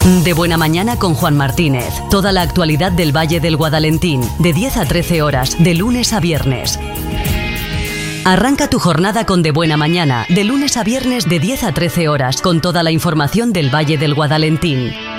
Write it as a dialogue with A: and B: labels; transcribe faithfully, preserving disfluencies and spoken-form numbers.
A: De Buena Mañana con Juan Martínez. Toda la actualidad del Valle del Guadalentín, de diez a trece horas, de lunes a viernes. Arranca tu jornada con De Buena Mañana, de lunes a viernes de diez a trece horas, con toda la información del Valle del Guadalentín.